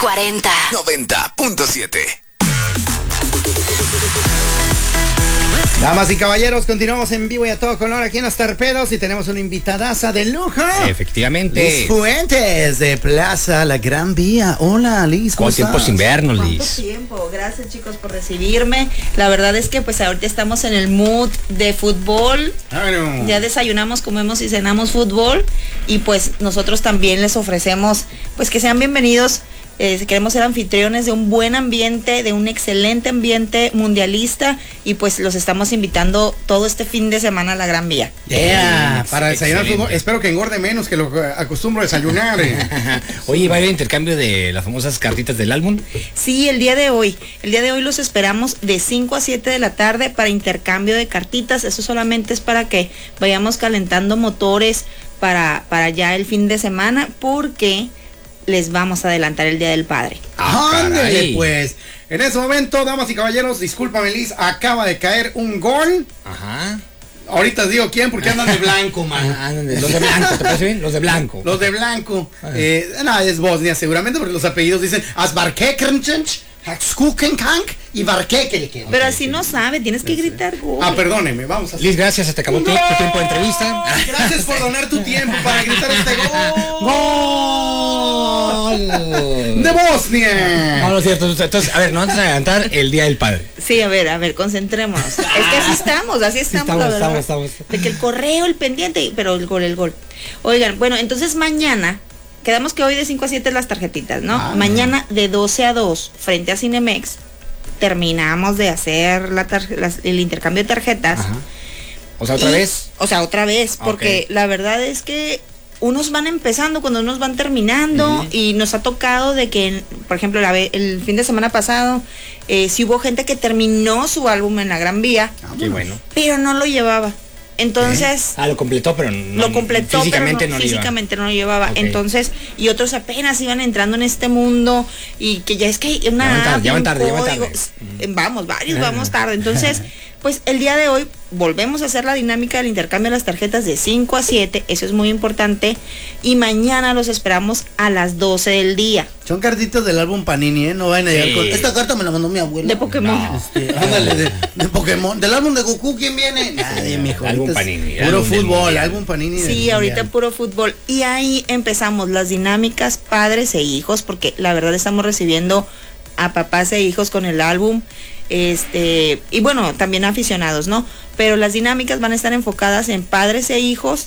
40 90.7. Damas y caballeros, continuamos en vivo y a todo color aquí en Los Torpedos y tenemos una invitadaza de lujo. Efectivamente. Liz Fuentes de Plaza La Gran Vía. Hola, Liz. ¿Cuánto tiempo sin vernos, Liz? ¿Cuánto tiempo? Gracias, chicos, por recibirme. La verdad es que pues ahorita estamos en el mood de fútbol. Bueno. Ya desayunamos, comemos y cenamos fútbol y pues nosotros también les ofrecemos pues que sean bienvenidos. Queremos ser anfitriones de un buen ambiente, de un excelente ambiente mundialista y pues los estamos invitando todo este fin de semana a la Gran Vía. Para desayunar fútbol. Espero que engorde menos que lo que acostumbro a desayunar. Oye, ¿va a haber intercambio de las famosas cartitas del álbum? Sí, el día de hoy los esperamos de 5 a 7 de la tarde para intercambio de cartitas. Eso solamente es para que vayamos calentando motores para ya el fin de semana porque les vamos a adelantar el Día del Padre. Ándale, pues. En ese momento, damas y caballeros, discúlpame, Liz, acaba de caer un gol. Ajá. Ahorita os digo quién, porque andan de blanco, man. Los de blanco, ¿te parece bien? Los de blanco. Los de blanco. Es Bosnia seguramente, porque los apellidos dicen Asbarkekrnchench, Hakskukenkank y Barkekelken. Pero así no sabe, tienes que gritar gol. Perdóneme, vamos a hacer. Liz, gracias, se te acabó tu tiempo de entrevista. Gracias por donar tu tiempo para gritar este gol. ¡Gol! ¡De Bosnia! No es cierto. Entonces, a ver, nos vamos a adelantar el Día del Padre. Sí, a ver, concentrémonos. Es que así estamos, la verdad. Estamos. De que el correo, el pendiente, pero el gol. Oigan, bueno, entonces mañana, quedamos que hoy de 5 a 7 las tarjetitas, ¿no? Mañana de 12 a 2, frente a Cinemex, terminamos de hacer el intercambio de tarjetas. Ajá. O sea, ¿otra vez? O sea, otra vez, porque la verdad es que unos van empezando cuando unos van terminando y nos ha tocado de que, por ejemplo, el fin de semana pasado, sí hubo gente que terminó su álbum en la Gran Vía. Qué bueno. Pero no lo llevaba. Entonces... lo completó, pero no. Físicamente no lo llevaba. Okay. Entonces, y otros apenas iban entrando en este mundo y que ya es que hay una... Ya van tarde. Vamos tarde. Entonces, pues el día de hoy volvemos a hacer la dinámica del intercambio de las tarjetas de 5 a 7, eso es muy importante, y mañana los esperamos a las 12 del día. Son cartitas del álbum Panini, no vayan a llegar con... Esta carta me la mandó mi abuela. De Pokémon. Ándale, de Pokémon. Del álbum de Goku, ¿quién viene? Nadie, mijo. Álbum Panini. Puro fútbol, álbum Panini. Sí, ahorita puro fútbol. Y ahí empezamos las dinámicas padres e hijos, porque la verdad estamos recibiendo a papás e hijos con el álbum. Y bueno, también aficionados, ¿no? Pero las dinámicas van a estar enfocadas en padres e hijos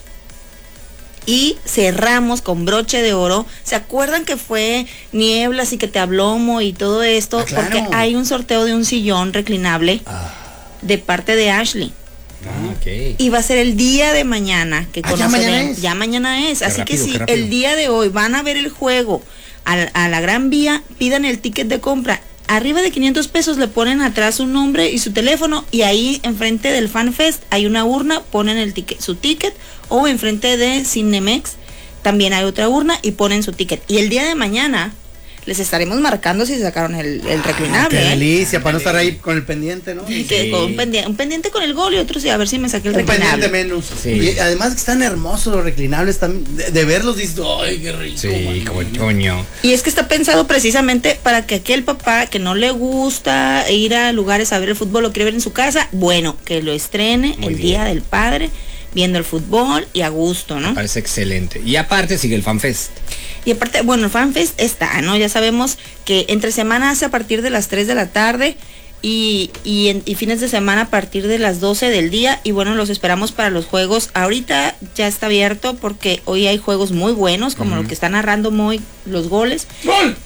y cerramos con broche de oro. ¿Se acuerdan que fue Nieblas y que te habló Mo y todo esto? Claro. Porque hay un sorteo de un sillón reclinable de parte de Ashley. Okay. Y va a ser el día de mañana que ¿Ya mañana es? Así rápido, que si rápido. el día de hoy van a ver el juego a la Gran Vía, pidan el ticket de compra. Arriba de 500 pesos le ponen atrás su nombre y su teléfono y ahí enfrente del FanFest hay una urna, ponen su ticket, o enfrente de Cinemex también hay otra urna y ponen su ticket. Y el día de mañana les estaremos marcando si sacaron el reclinable. Qué delicia, para no estar ahí con el pendiente, ¿no? Sí. Con un pendiente con el gol y otro sí, a ver si me saqué el Un reclinable. pendiente menos. Sí. Y además que están hermosos los reclinables también. De verlos dices, ¡ay, qué rico! Sí, como coño. Y es que está pensado precisamente para que aquel papá que no le gusta ir a lugares a ver el fútbol, lo quiere ver en su casa, bueno, que lo estrene Muy el bien. Día del Padre, viendo el fútbol y a gusto, ¿no? Parece excelente. Y aparte sigue el FanFest. Y aparte, bueno, el FanFest está, ¿no? Ya sabemos que entre semana hace a partir de las 3 de la tarde y fines de semana a partir de las 12 del día. Y bueno, los esperamos para los juegos. Ahorita ya está abierto porque hoy hay juegos muy buenos, como lo que está narrando Moy, los goles. ¡Gol!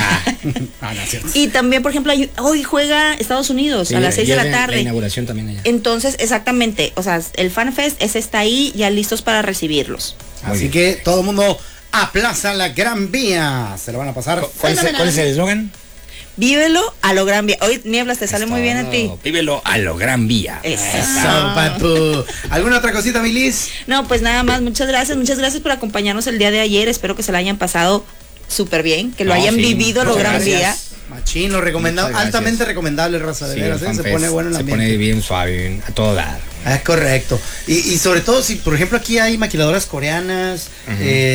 No es cierto. Y también, por ejemplo, hoy juega Estados Unidos a las 6 de la tarde. La inauguración también allá. Entonces, exactamente, o sea, el FanFest está ahí, ya listos para recibirlos. Así que todo el mundo a Plaza La Gran Vía. Se lo van a pasar. ¿Cuál es el eslogan? Vívelo a lo Gran Vía. Hoy Nieblas te sale muy bien a ti. Vívelo a lo Gran Vía. Eso. Papu. ¿Alguna otra cosita, mi Liz? No, pues nada más, muchas gracias por acompañarnos el día de ayer. Espero que se la hayan pasado súper bien, que lo hayan vivido a lo Gran Vía. Machín, lo recomendado, Muchas gracias. altamente recomendable, raza de Sí, veras, el se FanFest pone bueno el se ambiente. pone bien suave, a todo dar. Es correcto. Y sobre todo, si por ejemplo aquí hay maquiladoras coreanas,